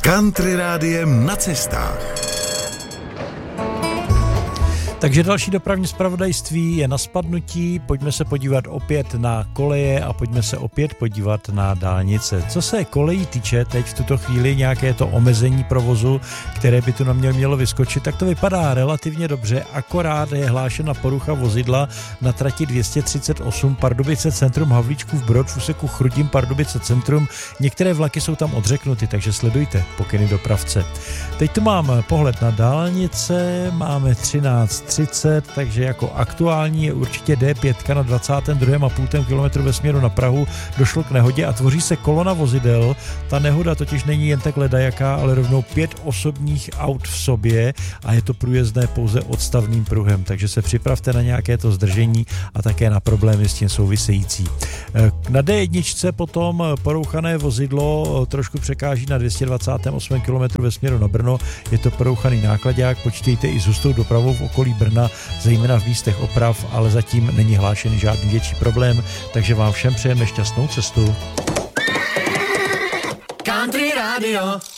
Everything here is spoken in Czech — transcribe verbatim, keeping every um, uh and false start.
Country rádiem na cestách. Takže další dopravní zpravodajství je na spadnutí, pojďme se podívat opět na koleje a pojďme se opět podívat na dálnice. Co se kolejí týče, teď v tuto chvíli nějaké to omezení provozu, které by tu na mě mělo vyskočit, tak to vypadá relativně dobře, akorát je hlášena porucha vozidla na trati dvě stě třicet osm Pardubice centrum Havlíčkův Brod v úseku Chrudim Pardubice centrum. Některé vlaky jsou tam odřeknuty, takže sledujte pokyny dopravce. Teď tu mám pohled na dálnice, máme třináct třicet, takže jako aktuální je určitě D pět na dvacátém druhém a půl kilometru ve směru na Prahu. Došlo k nehodě a tvoří se kolona vozidel. Ta nehoda totiž není jen tak ledajaká, ale rovnou pět osobních aut v sobě a je to průjezdné pouze odstavným pruhem, takže se připravte na nějaké to zdržení a také na problémy s tím související. Na D jedna potom porouchané vozidlo trošku překáží na dvě stě dvacátém osmém kilometru ve směru na Brno. Je to porouchaný nákladák, počítejte i s hustou dopravou v okolí Brna, zejména v místech oprav, ale zatím není hlášený žádný větší problém, takže vám všem přejeme šťastnou cestu. Country Radio.